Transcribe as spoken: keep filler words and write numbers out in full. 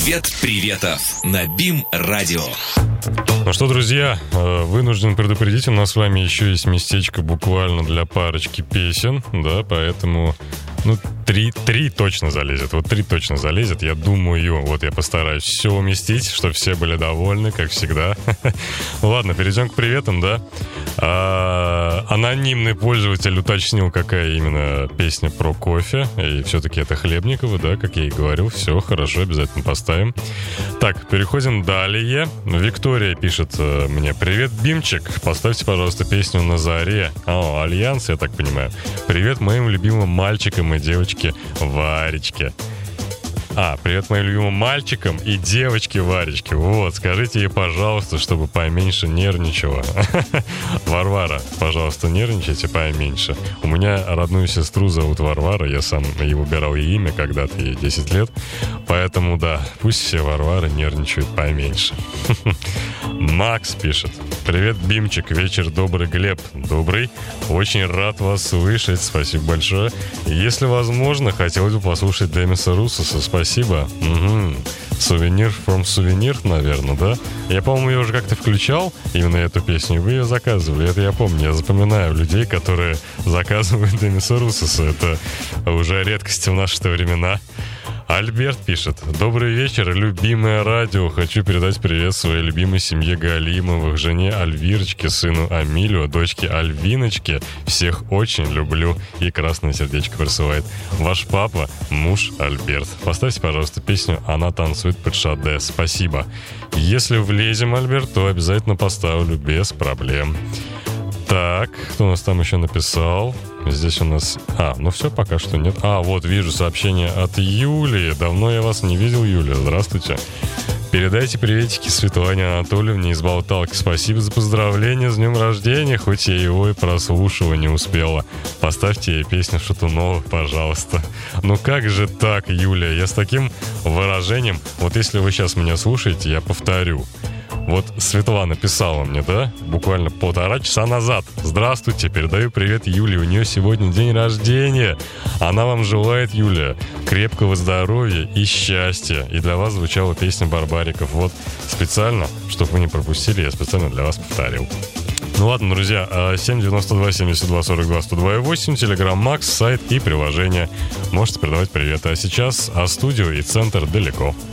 Привет приветов на БИМ-радио. Ну что, друзья, вынужден предупредить, у нас с вами еще есть местечко буквально для парочки песен, да, поэтому, ну, три, три точно залезет, вот три точно залезет, я думаю, вот я постараюсь все уместить, чтобы все были довольны, как всегда. Ладно, перейдем к приветам, да. А, анонимный пользователь уточнил, какая именно песня про кофе, и все-таки это Хлебникова, да, как я и говорил, все хорошо, обязательно поставим. Так, переходим далее. Виктория пишет мне: привет, Бимчик, поставьте, пожалуйста, песню «На заре». О, Альянс, я так понимаю. Привет моим любимым мальчикам и девочке Варечке. А, привет моим любимым мальчикам и девочке Варечке. Вот, скажите ей, пожалуйста, чтобы поменьше нервничала. Варвара, пожалуйста, нервничайте поменьше. У меня родную сестру зовут Варвара, я сам ей выбирал ей имя когда-то, ей десять лет. Поэтому, да, пусть все Варвары нервничают поменьше. Макс пишет: привет, Бимчик, вечер добрый, Глеб. Добрый. Очень рад вас слышать, спасибо большое. Если возможно, хотелось бы послушать Демиса Руссоса. Спасибо. Угу. Сувенир from сувенир, наверное, да? Я, по-моему, ее уже как-то включал, именно эту песню. Вы ее заказывали, это я помню. Я запоминаю людей, которые заказывают Демиса Руссоса. Это уже редкость в наши времена. Альберт пишет: добрый вечер, любимое радио. Хочу передать привет своей любимой семье Галимовых, жене Альвирочке, сыну Амилю, дочке Альвиночке. Всех очень люблю. И красное сердечко присылает ваш папа, муж Альберт. Поставьте, пожалуйста, песню «Она танцует под шаде». Спасибо. Если влезем, Альберт, то обязательно поставлю без проблем. Так, кто у нас там еще написал? Здесь у нас... А, ну все, пока что нет. А, вот, вижу сообщение от Юлии. Давно я вас не видел, Юлия. Здравствуйте. Передайте приветики Светлане Анатольевне из Болталки. Спасибо за поздравление с днем рождения, хоть я его и прослушала не успела. Поставьте ей песню «Шатунова», пожалуйста. Ну как же так, Юлия? Я с таким выражением... Вот если вы сейчас меня слушаете, я повторю. Вот Светлана писала мне, да, буквально полтора часа назад: здравствуйте, передаю привет Юле, у нее сегодня день рождения. Она вам желает, Юлия, крепкого здоровья и счастья. И для вас звучала песня Барбариков. Вот специально, чтобы вы не пропустили, я специально для вас повторил. Ну ладно, друзья, семь девяносто два семьдесят два сорок два сто два восемь, Телеграм Макс, сайт и приложение. Можете передавать привет. А сейчас А-студио и центр далеко.